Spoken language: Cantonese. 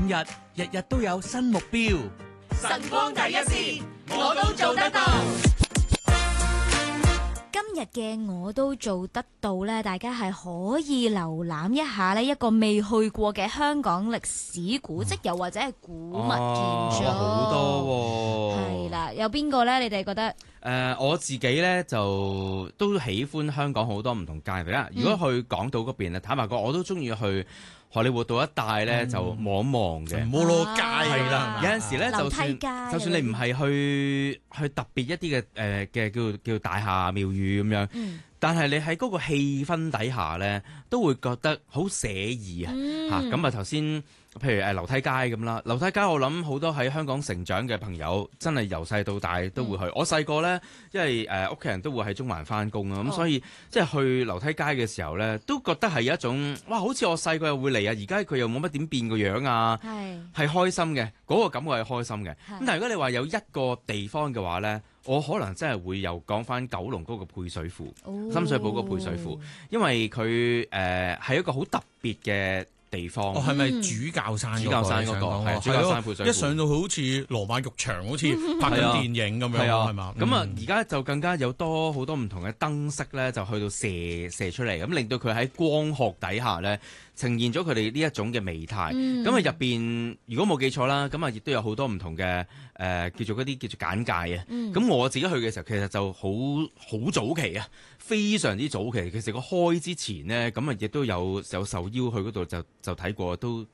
日日都有新目標。 晨光第一線，我都做得到。 今日嘅我都做得到呢，大家係可以瀏覽一下呢一個未去過嘅香港歷史古蹟，又或者係古物建築。 好多係啦，有邊個呢？你哋覺得？ 我自己咧就都喜歡香港好多唔同界別啦。如果去港島嗰邊咧，坦白講，我都中意去荷里活道一帶咧，就望一望嘅。 摩羅街係啦，有陣時咧， 樓梯街就算你唔係去特別一啲嘅叫大廈廟宇咁樣，但係你喺嗰個氣氛底下咧，都會覺得好寫意啊！咁啊頭先。譬如樓梯街咁啦，樓梯街我諗好多喺香港成長嘅朋友，真係由細到大都會去。我細個呢，因為屋企人都會喺中環翻工啊，咁所以即係去樓梯街嘅時候呢，都覺得係一種哇，好似我細個又會嚟啊，而家佢又冇乜點變個樣啊，係開心嘅，嗰個感覺係開心嘅。咁但係如果你話有一個地方嘅話呢，我可能真係會又講翻九龍嗰個配水庫，深水埗個配水庫，因為佢係一個好特別嘅地方。 係咪主教山嗰個？係主教山配水庫，一上到好似羅馬浴場，好似拍緊電影咁樣，係嘛？ 咁啊，而家就更加有好多唔同嘅燈飾咧，就去到射出嚟，咁令到佢喺光學底下咧，呈現咗佢哋呢一種嘅美態。咁啊入邊，如果冇記錯啦，咁啊亦都有好多唔同嘅叫做嗰啲叫做簡介啊。咁我自己去嘅時候，其實就好早期啊，非常之早期。其實個開之前呢，咁啊亦都有受邀去嗰度就睇過，都